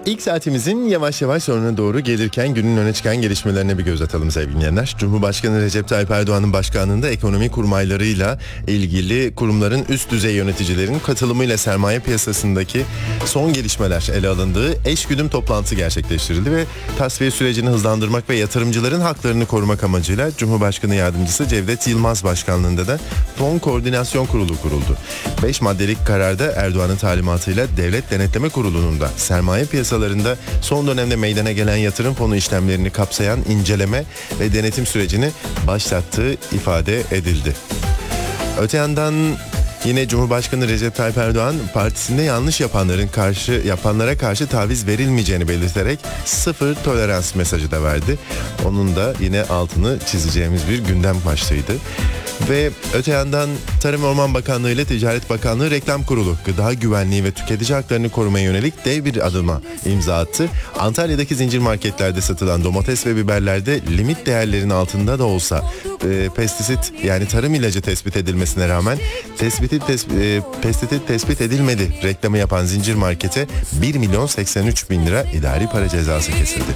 İlk saatimizin yavaş yavaş sonuna doğru gelirken günün öne çıkan gelişmelerine bir göz atalım sevgili dinleyenler. Cumhurbaşkanı Recep Tayyip Erdoğan'ın başkanlığında ekonomi kurmaylarıyla ilgili kurumların üst düzey yöneticilerin katılımıyla sermaye piyasasındaki son gelişmeler ele alındığı eşgüdüm toplantı gerçekleştirildi ve tasfiye sürecini hızlandırmak ve yatırımcıların haklarını korumak amacıyla Cumhurbaşkanı Yardımcısı Cevdet Yılmaz başkanlığında da Fon Koordinasyon Kurulu kuruldu. 5 maddelik kararda Erdoğan'ın talimatıyla Devlet Denetleme Kurulu'nun da sermaye piyasalarında son dönemde meydana gelen yatırım fonu işlemlerini kapsayan inceleme ve denetim sürecini başlattığı ifade edildi. Öte yandan yine Cumhurbaşkanı Recep Tayyip Erdoğan partisinde yanlış yapanlara karşı taviz verilmeyeceğini belirterek sıfır tolerans mesajı da verdi. Onun da yine altını çizeceğimiz bir gündem başlığıydı. Ve öte yandan Tarım ve Orman Bakanlığı ile Ticaret Bakanlığı Reklam Kurulu gıda güvenliği ve tüketici haklarını korumaya yönelik dev bir adıma imza attı. Antalya'daki zincir marketlerde satılan domates ve biberlerde limit değerlerin altında da olsa pestisit yani tarım ilacı tespit edilmesine rağmen pestisit tespit edilmedi reklamı yapan zincir markete 1.083.000 lira idari para cezası kesildi.